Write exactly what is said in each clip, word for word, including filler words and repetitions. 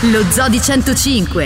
Lo Zoo di centocinque.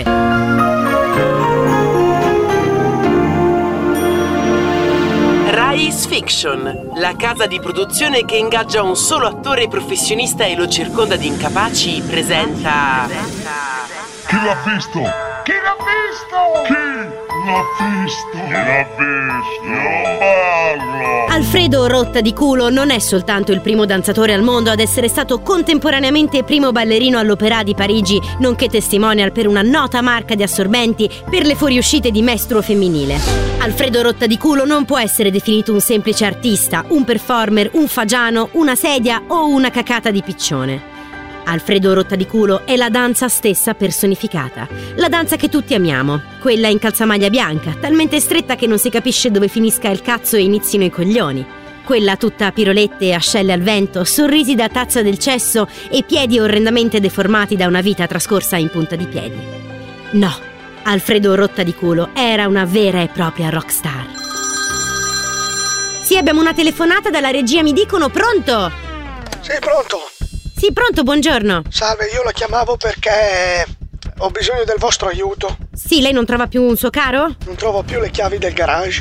Rise Fiction, la casa di produzione che ingaggia un solo attore professionista e lo circonda di incapaci, presenta... Chi l'ha visto? Chi l'ha visto? Chi l'ha visto? Chi l'ha visto? Io parlo! Alfredo Rotta di Culo non è soltanto il primo danzatore al mondo ad essere stato contemporaneamente primo ballerino all'Opéra di Parigi, nonché testimonial per una nota marca di assorbenti per le fuoriuscite di mestruo femminile. Alfredo Rotta di Culo non può essere definito un semplice artista, un performer, un fagiano, una sedia o una cacata di piccione. Alfredo Rotta di Culo è la danza stessa personificata. La danza che tutti amiamo, quella in calzamaglia bianca, talmente stretta che non si capisce dove finisca il cazzo e inizino i coglioni. Quella tutta pirolette e ascelle al vento, sorrisi da tazza del cesso e piedi orrendamente deformati da una vita trascorsa in punta di piedi. No, Alfredo Rotta di Culo era una vera e propria rockstar. Sì, abbiamo una telefonata dalla regia, mi dicono pronto? Sì, pronto. Sì, pronto, buongiorno. Salve, io la chiamavo perché ho bisogno del vostro aiuto. Sì, lei non trova più un suo caro? Non trovo più le chiavi del garage.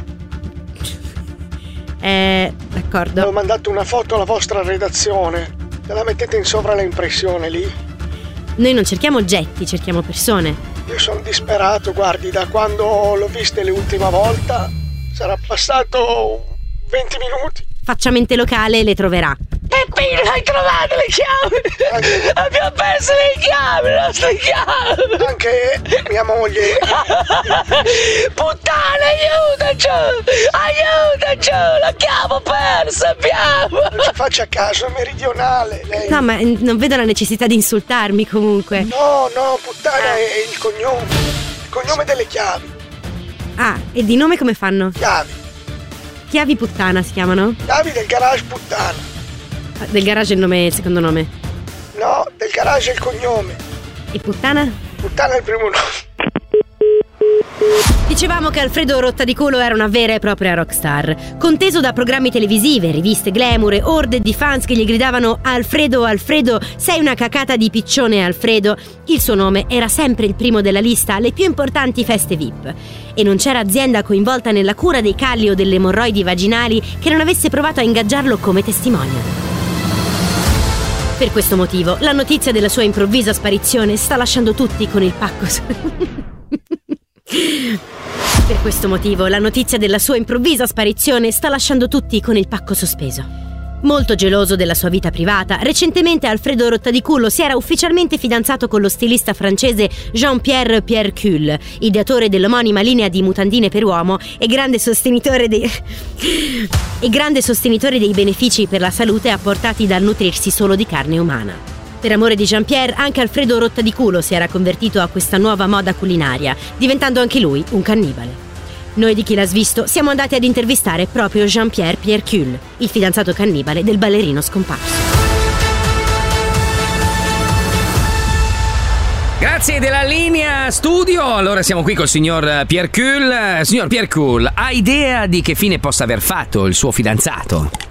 Eh, d'accordo. Ho mandato una foto alla vostra redazione. Se la mettete in sovra l'impressione lì. Noi non cerchiamo oggetti, cerchiamo persone. Io sono disperato, guardi, da quando l'ho vista l'ultima volta sarà passato venti minuti. Faccia mente locale e le troverà. Peppino, hai trovato le chiavi? Anche, Abbiamo perso le chiavi, le nostre chiavi! anche mia moglie. Puttana, aiutaci! Aiutaci! La chiave persa, abbiamo! Non ci faccia caso, è meridionale lei. No, ma non vedo la necessità di insultarmi comunque. No, no, puttana è il cognome. Il cognome delle chiavi. Ah, e di nome come fanno? Chiavi. Chiavi puttana si chiamano? Chiavi del garage puttana. Ah, del garage è il nome, il secondo nome. No, del garage è il cognome. E puttana? Puttana è il primo nome. Dicevamo che Alfredo Rotta di Culo era una vera e propria rockstar, conteso da programmi televisive, riviste glamour e orde di fans che gli gridavano Alfredo, Alfredo, sei una cacata di piccione Alfredo. Il suo nome era sempre il primo della lista alle più importanti feste V I P e non c'era azienda coinvolta nella cura dei calli o delle emorroidi vaginali che non avesse provato a ingaggiarlo come testimonial. Per questo motivo, la notizia della sua improvvisa sparizione sta lasciando tutti con il pacco Per questo motivo, la notizia della sua improvvisa sparizione sta lasciando tutti con il pacco sospeso. Molto geloso della sua vita privata, recentemente Alfredo Rotta di Culo si era ufficialmente fidanzato con lo stilista francese Jean-Pierre Pierrecul, ideatore dell'omonima linea di mutandine per uomo e grande sostenitore dei... e grande sostenitore dei benefici per la salute apportati dal nutrirsi solo di carne umana. Per amore di Jean-Pierre, anche Alfredo Rotta di Culo si era convertito a questa nuova moda culinaria, diventando anche lui un cannibale. Noi di Chi l'ha svisto siamo andati ad intervistare proprio Jean-Pierre Pierrecul, il fidanzato cannibale del ballerino scomparso. Grazie della linea studio. Allora siamo qui col signor Pierrecul. Signor Pierrecul, ha idea di che fine possa aver fatto il suo fidanzato?